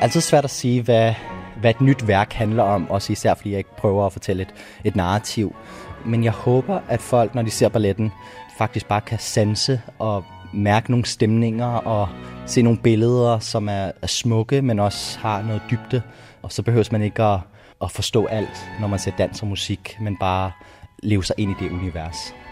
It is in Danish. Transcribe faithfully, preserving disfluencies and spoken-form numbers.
altid svært at sige, hvad, hvad et nyt værk handler om, også især fordi jeg ikke prøver at fortælle et, et narrativ. Men jeg håber, at folk, når de ser balletten, faktisk bare kan sanse og mærke nogle stemninger og se nogle billeder, som er, er smukke, men også har noget dybde. Og så behøver man ikke at, at forstå alt, når man ser dans og musik, men bare leve sig ind i det univers.